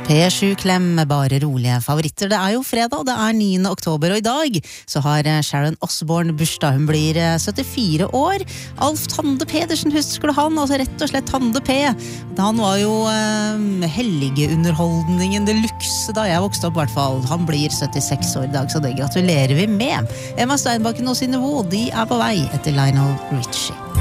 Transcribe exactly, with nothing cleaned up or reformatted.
P sju Klem med bare rolige favoritter. Det er jo fredag, det er niende oktober, og i dag så har Sharon Osbourne bursdag. Hun blir syttifire år. Alf Tande Pedersen, husker du han? Altså rett og slett Tande P. Han var jo eh, helgeunderholdningen deluxe da jeg vokste opp, i hvert fall. Han blir syttiseks år i dag, så det gratulerer vi med. Emma Steinbakken og Synnøve, de er på vei etter Lionel Richie.